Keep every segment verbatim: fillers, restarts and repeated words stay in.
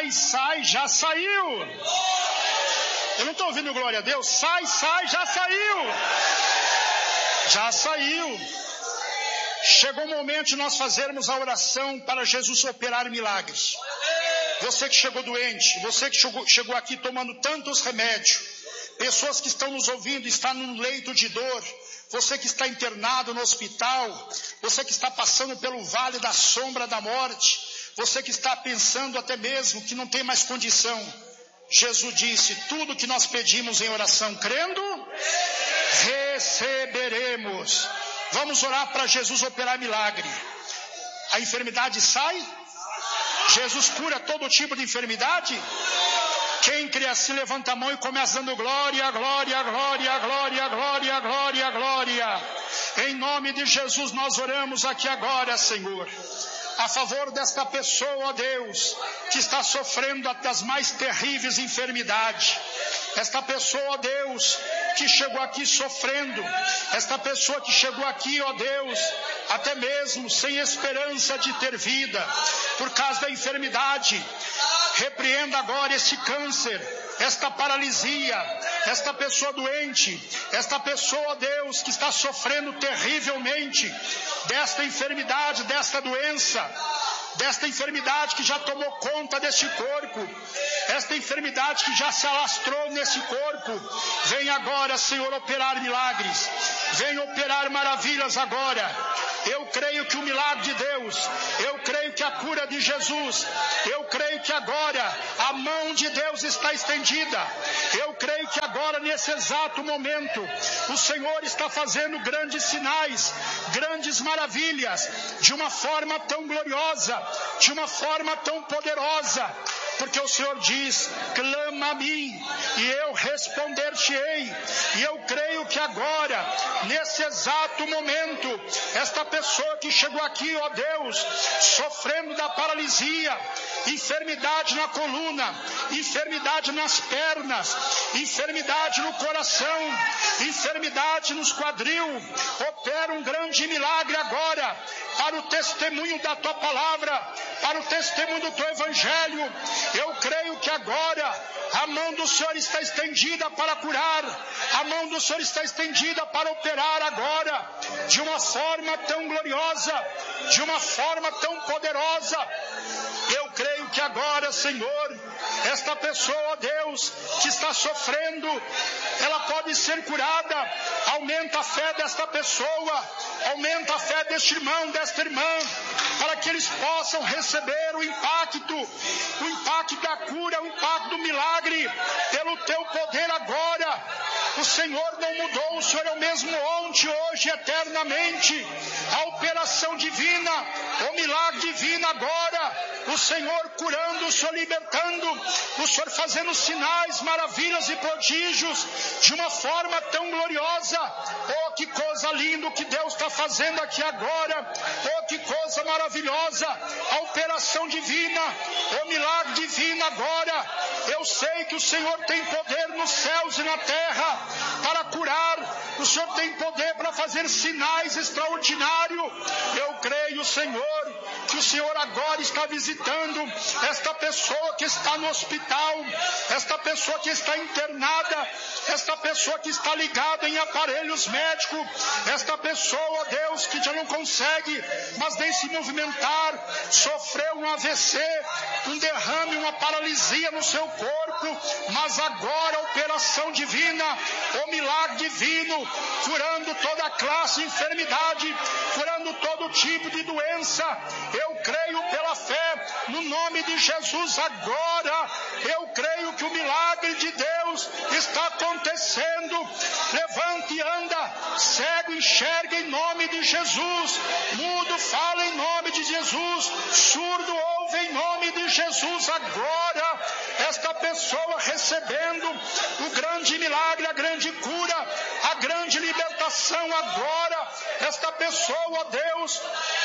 sai, sai, já saiu. Eu não estou ouvindo glória a Deus. Sai, sai, já saiu. Já saiu. Chegou o momento de nós fazermos a oração para Jesus operar milagres. Você que chegou doente, você que chegou, chegou aqui tomando tantos remédios, pessoas que estão nos ouvindo, está num leito de dor, você que está internado no hospital, você que está passando pelo vale da sombra da morte, você que está pensando até mesmo que não tem mais condição. Jesus disse, tudo que nós pedimos em oração, crendo, receberemos. Vamos orar para Jesus operar milagre. A enfermidade sai? Jesus cura todo tipo de enfermidade? Quem crê assim, levanta a mão e começa dando glória, glória, glória, glória, glória, glória, glória. Em nome de Jesus nós oramos aqui agora, Senhor, a favor desta pessoa, ó Deus, que está sofrendo das mais terríveis enfermidades. Esta pessoa, ó Deus, que chegou aqui sofrendo. Esta pessoa que chegou aqui, ó Deus, até mesmo sem esperança de ter vida, por causa da enfermidade. Repreenda agora esse câncer, esta paralisia, esta pessoa doente, esta pessoa, Deus, que está sofrendo terrivelmente desta enfermidade, desta doença, desta enfermidade que já tomou conta deste corpo, esta enfermidade que já se alastrou nesse corpo. Vem agora, Senhor, operar milagres, vem operar maravilhas agora. Eu creio que o milagre de Deus, eu creio que a cura de Jesus, eu creio que agora a mão de Deus está estendida. Eu creio que agora, nesse exato momento, o Senhor está fazendo grandes sinais, grandes maravilhas, de uma forma tão gloriosa, de uma forma tão poderosa, porque o Senhor diz, clama a mim e eu responder-te-ei. E eu creio que agora, nesse exato momento, esta pessoa que chegou aqui, ó Deus, sofrendo da paralisia, enfermidade na coluna, enfermidade nas pernas, enfermidade no coração, enfermidade nos quadril, opera um grande milagre agora, para o testemunho da tua palavra, para o testemunho do teu evangelho. Eu creio que agora a mão do Senhor está estendida para curar, a mão do Senhor está estendida para operar agora, de uma forma tão gloriosa, de uma forma tão poderosa. Eu creio que agora, Senhor, esta pessoa, Deus, que está sofrendo, ela pode ser curada. Aumenta a fé desta pessoa, aumenta a fé deste irmão, desta irmã, para que eles possam receber o impacto, o impacto da cura, o impacto do milagre, pelo teu poder agora. O Senhor não mudou, o Senhor é o mesmo ontem, hoje, eternamente. A operação divina, o milagre divino agora, o Senhor curando, o Senhor libertando, o Senhor fazendo sinais, maravilhas e prodígios, de uma forma tão gloriosa. Oh, que coisa linda que Deus está fazendo aqui agora. Oh, que coisa maravilhosa, a operação divina, o milagre divino agora. Eu sei que o Senhor tem poder nos céus e na terra para curar, o Senhor tem poder para fazer sinais extraordinários. Eu creio, Senhor, que o Senhor agora está visitando esta pessoa que está no hospital, esta pessoa que está internada, esta pessoa que está ligada em aparelhos médicos, esta pessoa, Deus, que já não consegue mas nem se movimentar, sofreu um A V C, um derrame, uma paralisia no seu corpo, mas agora a operação divina, o milagre divino, curando toda classe de enfermidade, curando todo tipo de doença. Eu creio pela fé, no nome de Jesus agora, eu creio que o milagre de Deus está acontecendo. Levante e anda, cego enxerga em nome de Jesus, mudo fala em nome de Jesus, surdo ouve em nome de Jesus agora. Esta pessoa recebendo o grande milagre, a grande cura, a grande libertação agora. Esta pessoa, Deus,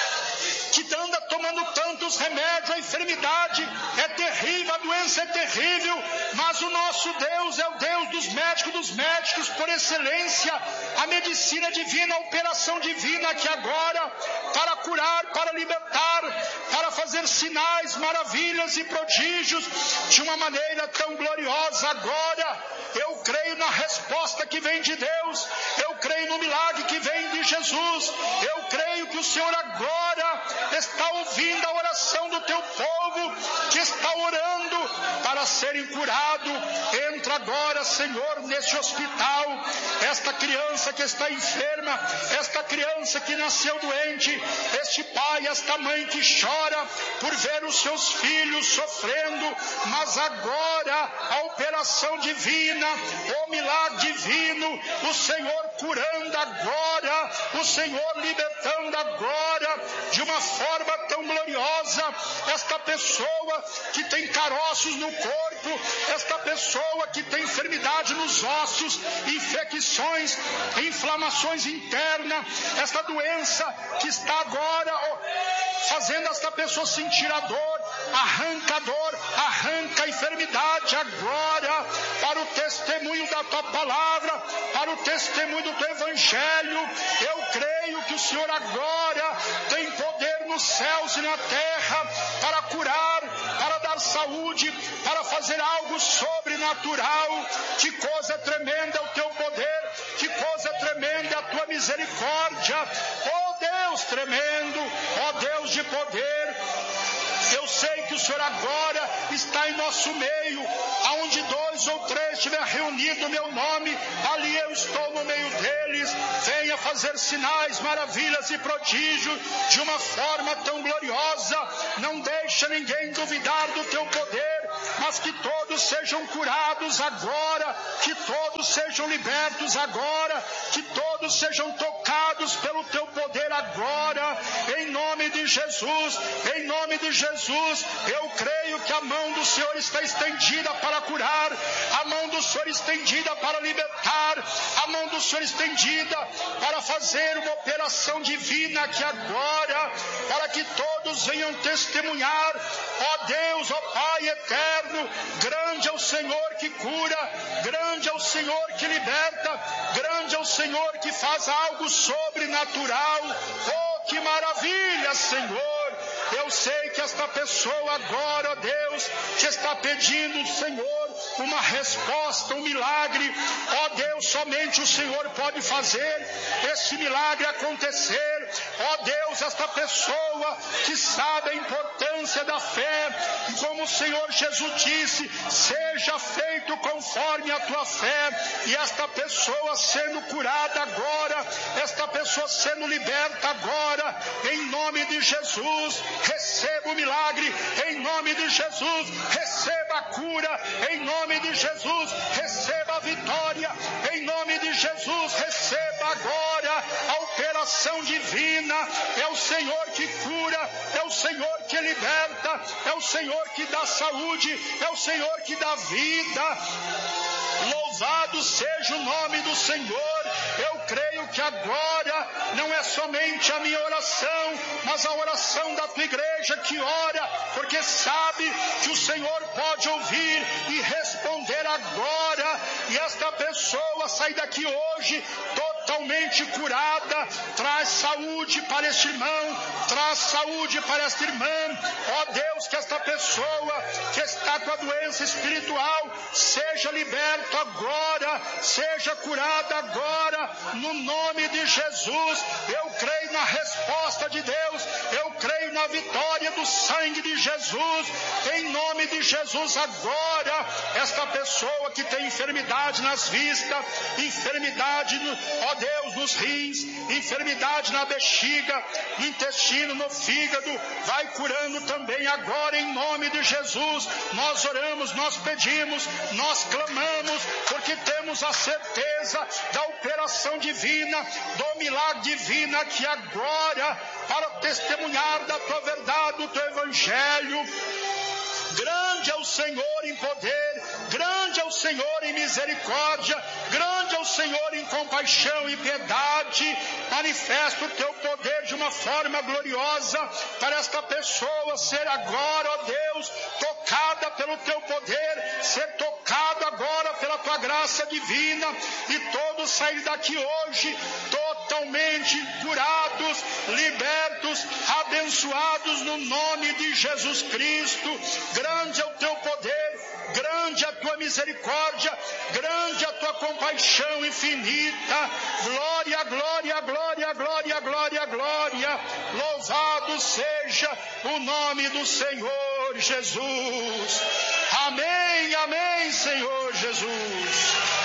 que anda tomando tantos remédios, a enfermidade é terrível, a doença é terrível, mas o nosso Deus é o Deus dos médicos, dos médicos por excelência, a medicina divina, a operação divina que agora, para curar, para libertar, para fazer sinais, maravilhas e prodígios, de uma maneira tão gloriosa agora. Eu creio na resposta que vem de Deus, eu creio no milagre que vem de Jesus, eu creio que o Senhor agora está ouvindo a oração do teu povo, que está orando para serem curados. Entra agora, Senhor, nesse hospital, esta criança que está enferma, esta criança que nasceu doente, este pai, esta mãe que chora por ver os seus filhos sofrendo, mas agora a operação divina, o milagre divino, o Senhor curando agora, o Senhor libertando agora, de uma forma tão gloriosa, esta pessoa que tem caroços no corpo, esta pessoa que tem enfermidade nos ossos, infecções, inflamações internas, esta doença que está agora fazendo esta pessoa sentir a dor, arranca a dor, arranca a enfermidade agora, para o testemunho da tua palavra, para o testemunho do teu evangelho. Eu creio que o Senhor agora tem poder nos céus e na terra para curar, para dar saúde, para fazer algo sobrenatural. Que coisa tremenda é o teu poder, que coisa tremenda é a tua misericórdia. Oh Deus tremendo, ó Deus de poder, eu sei que o Senhor agora está em nosso meio, aonde dois ou três estiver reunido no meu nome, ali eu estou no meio deles. Venha fazer sinais, maravilhas e prodígios de uma forma tão gloriosa. Não deixa ninguém duvidar do teu poder, mas que todos sejam curados agora, que todos sejam libertos agora, que todos sejam tocados pelo teu poder agora, em nome de Jesus, em nome de Jesus. Eu creio que a mão do Senhor está estendida para curar, a mão do Senhor estendida para libertar, a mão do Senhor estendida para fazer uma operação divina aqui agora, para que todos venham testemunhar. Ó Deus, ó Pai eterno, grande é o Senhor que cura, grande é o Senhor que liberta, grande é o Senhor que faz algo sobrenatural. Oh, que maravilha, Senhor! Eu sei que esta pessoa agora, ó Deus, que está pedindo, Senhor, uma resposta, um milagre. Ó Deus, somente o Senhor pode fazer esse milagre acontecer. Ó Deus, esta pessoa que sabe a importância da fé, e como o Senhor Jesus disse, seja feito conforme a tua fé, e esta pessoa sendo curada agora, esta pessoa sendo liberta agora, em nome de Jesus, receba o milagre, em nome de Jesus, receba a cura, em nome de Jesus, receba a vitória, em nome de Jesus, receba agora a operação divina. É o Senhor que cura, é o Senhor que liberta, é o Senhor que dá saúde, é o Senhor que dá vida. Louvado seja o nome do Senhor. Eu creio que agora não é somente a minha oração, mas a oração da tua igreja que ora, porque sabe que o Senhor pode ouvir e responder agora, e esta pessoa sai daqui hoje totalmente curada. Traz saúde para este irmão, traz saúde para esta irmã. Ó Deus, que esta pessoa que está com a doença espiritual seja liberta agora, seja curada agora, no nome de Jesus. Eu creio na resposta de Deus, eu creio na vitória do sangue de Jesus, em nome de Jesus. Agora, esta pessoa que tem enfermidade nas vistas, enfermidade, no, ó Deus, nos rins, enfermidade na bexiga, no intestino, no fígado, vai curando também agora, em nome de Jesus. Nós oramos, nós pedimos, nós clamamos, porque temos a certeza da operação divina, do milagre divino aqui agora, para testemunhar da tua verdade, do teu evangelho. Grande é o Senhor em poder, grande é o Senhor em misericórdia, grande é o Senhor em compaixão e piedade. Manifesta o teu poder de uma forma gloriosa para esta pessoa ser agora, ó Deus, tocada pelo teu poder, ser tocado agora pela tua graça divina, e todos sair daqui hoje totalmente curados, libertos, abençoados no nome de Jesus Cristo. Grande é o teu poder, grande é a tua misericórdia, grande é a tua compaixão infinita. Glória, glória, glória, glória, glória, glória. Louvado seja o nome do Senhor Jesus. Amém, amém, Senhor Jesus.